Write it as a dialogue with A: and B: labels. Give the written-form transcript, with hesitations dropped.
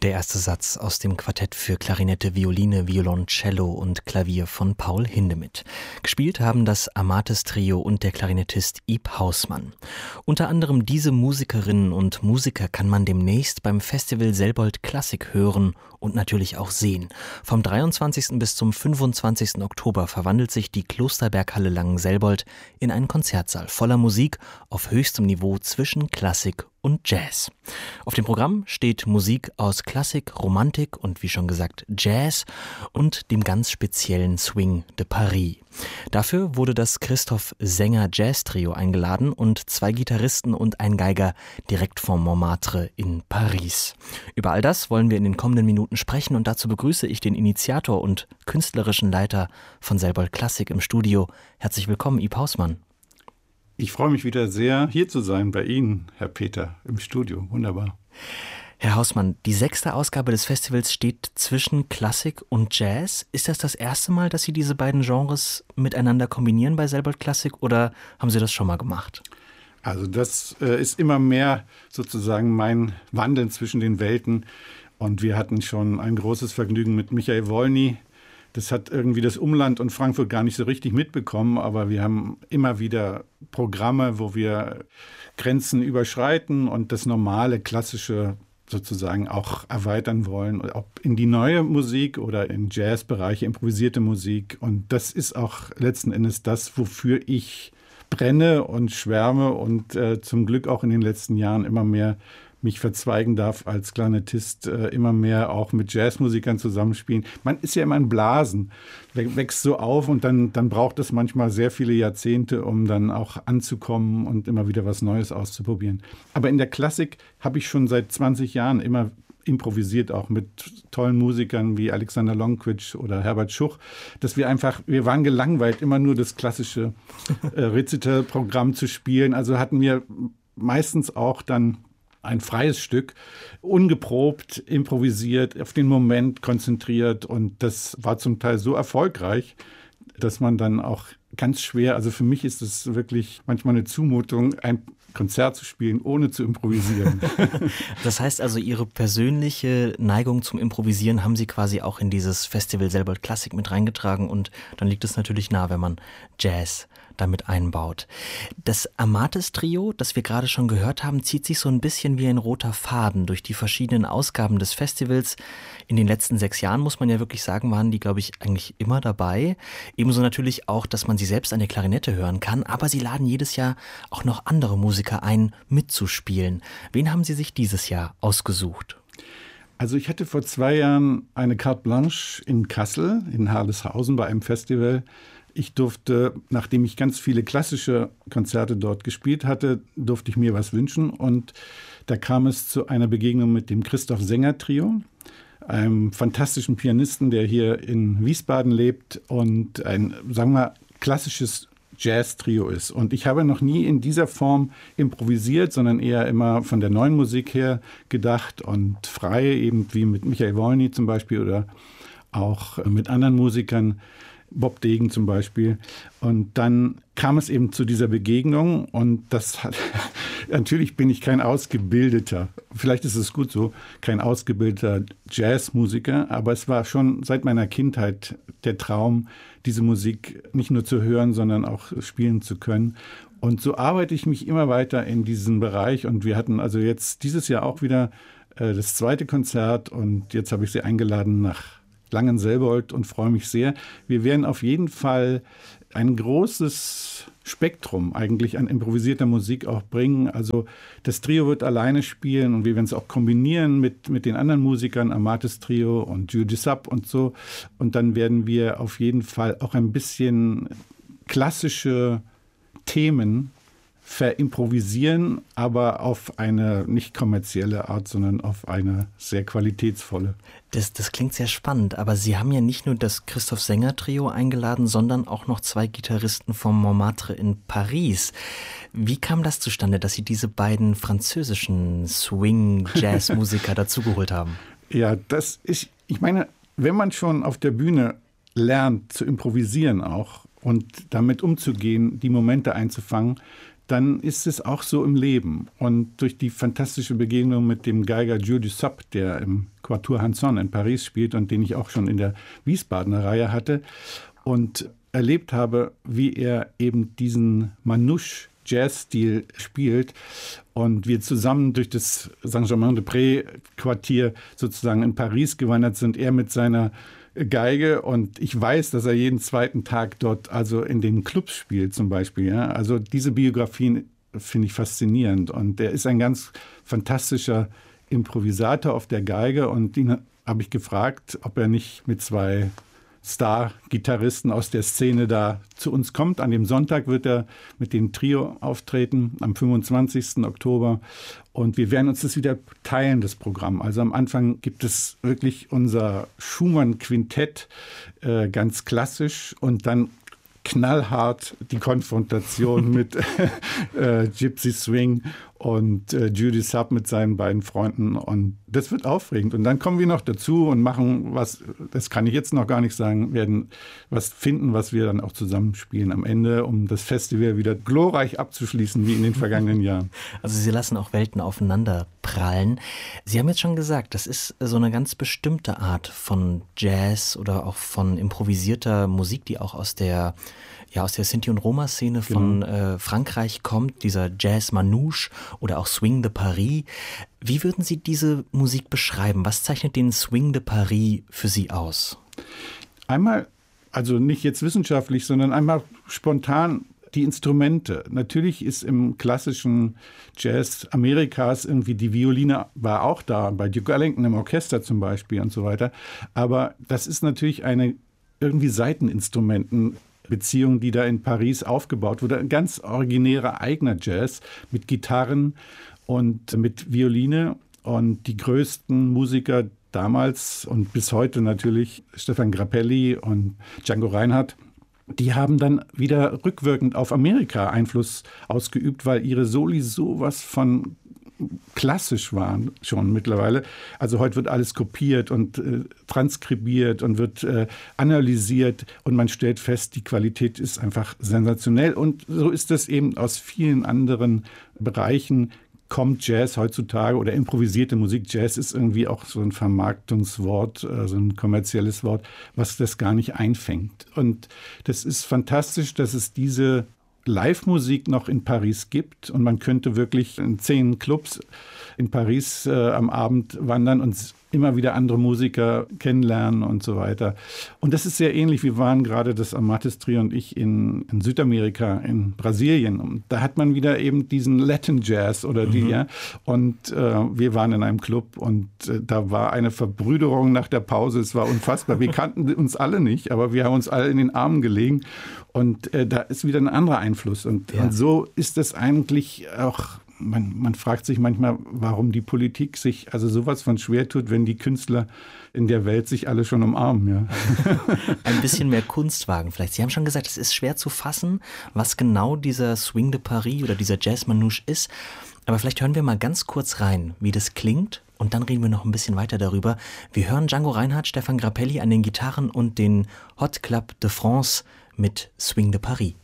A: Der erste Satz aus dem Quartett für Klarinette, Violine, Violoncello und Klavier von Paul Hindemith. Gespielt haben das Amatis-Trio und der Klarinettist Ib Hausmann. Unter anderem diese Musikerinnen und Musiker kann man demnächst beim Festival Selbold Klassik hören und natürlich auch sehen. Vom 23. bis zum 25. Oktober verwandelt sich die Klosterberghalle Langenselbold in einen Konzertsaal voller Musik auf höchstem Niveau zwischen Klassik und Jazz. Auf dem Programm steht Musik aus Klassik, Romantik und wie schon gesagt Jazz und dem ganz speziellen Swing de Paris. Dafür wurde das Christoph Sänger Jazz Trio eingeladen und 2 Gitarristen und ein Geiger direkt vom Montmartre in Paris. Über all das wollen wir in den kommenden Minuten sprechen und dazu begrüße ich den Initiator und künstlerischen Leiter von Selbold Klassik im Studio. Herzlich willkommen, Ib Hausmann.
B: Ich freue mich wieder sehr, hier zu sein bei Ihnen, Herr Peter, im Studio. Wunderbar.
A: Herr Hausmann, die 6. Ausgabe des Festivals steht zwischen Klassik und Jazz. Ist das erste Mal, dass Sie diese beiden Genres miteinander kombinieren bei Selbold Klassik oder haben Sie das schon mal gemacht?
B: Also das ist immer mehr sozusagen mein Wandeln zwischen den Welten. Und wir hatten schon ein großes Vergnügen mit Michael Wolny. Das hat irgendwie das Umland und Frankfurt gar nicht so richtig mitbekommen, aber wir haben immer wieder Programme, wo wir Grenzen überschreiten und das normale, klassische sozusagen auch erweitern wollen, ob in die neue Musik oder in Jazzbereiche, improvisierte Musik. Und das ist auch letzten Endes das, wofür ich brenne und schwärme und zum Glück auch in den letzten Jahren immer mehr mich verzweigen darf als Klarinettist, immer mehr auch mit Jazzmusikern zusammenspielen. Man ist ja immer in Blasen, wächst so auf und dann braucht es manchmal sehr viele Jahrzehnte, um dann auch anzukommen und immer wieder was Neues auszuprobieren. Aber in der Klassik habe ich schon seit 20 Jahren immer improvisiert, auch mit tollen Musikern wie Alexander Lonkwitsch oder Herbert Schuch, dass wir waren gelangweilt, immer nur das klassische Rezitalprogramm zu spielen. Also hatten wir meistens auch dann ein freies Stück, ungeprobt, improvisiert, auf den Moment konzentriert und das war zum Teil so erfolgreich, dass man dann auch ganz schwer, also für mich ist es wirklich manchmal eine Zumutung, ein Konzert zu spielen, ohne zu improvisieren.
A: Das heißt also, Ihre persönliche Neigung zum Improvisieren haben Sie quasi auch in dieses Festival Selbold Klassik mit reingetragen und dann liegt es natürlich nah, wenn man Jazz damit einbaut. Das Amatis-Trio, das wir gerade schon gehört haben, zieht sich so ein bisschen wie ein roter Faden durch die verschiedenen Ausgaben des Festivals. In den letzten 6 Jahren, muss man ja wirklich sagen, waren die, glaube ich, eigentlich immer dabei. Ebenso natürlich auch, dass man sie selbst an der Klarinette hören kann, aber sie laden jedes Jahr auch noch andere Musiker ein, mitzuspielen. Wen haben Sie sich dieses Jahr ausgesucht?
B: Also ich hatte vor 2 Jahren eine Carte Blanche in Kassel, in Harleshausen bei einem Festival. Ich durfte, nachdem ich ganz viele klassische Konzerte dort gespielt hatte, durfte ich mir was wünschen. Und da kam es zu einer Begegnung mit dem Christoph Sänger Trio, einem fantastischen Pianisten, der hier in Wiesbaden lebt und ein, sagen wir, klassisches Jazz-Trio ist. Und ich habe noch nie in dieser Form improvisiert, sondern eher immer von der neuen Musik her gedacht und frei, eben wie mit Michael Wolny zum Beispiel oder auch mit anderen Musikern, Bob Degen zum Beispiel. Und dann kam es eben zu dieser Begegnung und natürlich bin ich kein ausgebildeter, vielleicht ist es gut so, kein ausgebildeter Jazzmusiker, aber es war schon seit meiner Kindheit der Traum, diese Musik nicht nur zu hören, sondern auch spielen zu können. Und so arbeite ich mich immer weiter in diesen Bereich und wir hatten also jetzt dieses Jahr auch wieder das 2. Konzert und jetzt habe ich Sie eingeladen nach Langenselbold und freue mich sehr. Wir werden auf jeden Fall ein großes Spektrum eigentlich an improvisierter Musik auch bringen. Also das Trio wird alleine spielen und wir werden es auch kombinieren mit den anderen Musikern, Amatis Trio und Judy Sub und so. Und dann werden wir auf jeden Fall auch ein bisschen klassische Themen verimprovisieren, aber auf eine nicht kommerzielle Art, sondern auf eine sehr qualitätsvolle.
A: Das klingt sehr spannend, aber Sie haben ja nicht nur das Christoph Sänger Trio eingeladen, sondern auch noch 2 Gitarristen vom Montmartre in Paris. Wie kam das zustande, dass Sie diese beiden französischen Swing-Jazz-Musiker dazugeholt haben?
B: Ja, ich meine, wenn man schon auf der Bühne lernt zu improvisieren auch und damit umzugehen, die Momente einzufangen, dann ist es auch so im Leben. Und durch die fantastische Begegnung mit dem Geiger Judy Sub, der im Quatuor Hanson in Paris spielt und den ich auch schon in der Wiesbadener Reihe hatte und erlebt habe, wie er eben diesen Manouche-Jazz-Stil spielt und wir zusammen durch das Saint-Germain-des-Prés-Quartier sozusagen in Paris gewandert sind, er mit seiner Geige und ich weiß, dass er jeden zweiten Tag dort also in den Clubs spielt zum Beispiel. Ja? Also diese Biografien finde ich faszinierend und er ist ein ganz fantastischer Improvisator auf der Geige und ihn habe ich gefragt, ob er nicht mit 2 Star-Gitarristen aus der Szene da zu uns kommt. An dem Sonntag wird er mit dem Trio auftreten, am 25. Oktober. Und wir werden uns das wieder teilen, das Programm. Also am Anfang gibt es wirklich unser Schumann-Quintett, ganz klassisch. Und dann knallhart die Konfrontation mit Gypsy Swing und Judy Sub mit seinen beiden Freunden. Und das wird aufregend. Und dann kommen wir noch dazu und machen was, das kann ich jetzt noch gar nicht sagen, werden was finden, was wir dann auch zusammenspielen am Ende, um das Festival wieder glorreich abzuschließen, wie in den vergangenen Jahren.
A: Also Sie lassen auch Welten aufeinander prallen. Sie haben jetzt schon gesagt, das ist so eine ganz bestimmte Art von Jazz oder auch von improvisierter Musik, die auch aus der Sinti- und Roma-Szene von Frankreich kommt, dieser Jazz Manouche oder auch Swing de Paris. Wie würden Sie diese Musik beschreiben? Was zeichnet den Swing de Paris für Sie aus?
B: Einmal, also nicht jetzt wissenschaftlich, sondern einmal spontan die Instrumente. Natürlich ist im klassischen Jazz Amerikas irgendwie die Violine war auch da, bei Duke Ellington im Orchester zum Beispiel und so weiter. Aber das ist natürlich eine irgendwie Saiteninstrumentenbeziehung, die da in Paris aufgebaut wurde. Ein ganz originärer eigener Jazz mit Gitarren und mit Violine. Und die größten Musiker damals und bis heute natürlich Stefan Grappelli und Django Reinhardt, die haben dann wieder rückwirkend auf Amerika Einfluss ausgeübt, weil ihre Soli sowas von klassisch waren schon mittlerweile. Also heute wird alles kopiert und transkribiert und wird analysiert und man stellt fest, die Qualität ist einfach sensationell. Und so ist es eben aus vielen anderen Bereichen kommt Jazz heutzutage oder improvisierte Musik. Jazz ist irgendwie auch so ein Vermarktungswort, so ein kommerzielles Wort, was das gar nicht einfängt. Und das ist fantastisch, dass es diese Live-Musik noch in Paris gibt und man könnte wirklich in 10 Clubs in Paris am Abend wandern und immer wieder andere Musiker kennenlernen und so weiter. Und das ist sehr ähnlich. Wir waren gerade das Amatis Trio und ich in Südamerika, in Brasilien. Und da hat man wieder eben diesen Latin Jazz oder die, ja. Und wir waren in einem Club und da war eine Verbrüderung nach der Pause. Es war unfassbar. Wir kannten uns alle nicht, aber wir haben uns alle in den Armen gelegen. Und da ist wieder ein anderer Einfluss. Und so ist es eigentlich auch. Man fragt sich manchmal, warum die Politik sich also sowas von schwer tut, wenn die Künstler in der Welt sich alle schon umarmen. Ja.
A: Ein bisschen mehr Kunstwagen vielleicht. Sie haben schon gesagt, es ist schwer zu fassen, was genau dieser Swing de Paris oder dieser Jazz Manouche ist. Aber vielleicht hören wir mal ganz kurz rein, wie das klingt. Und dann reden wir noch ein bisschen weiter darüber. Wir hören Django Reinhardt, Stefan Grappelli an den Gitarren und den Hot Club de France mit Swing de Paris.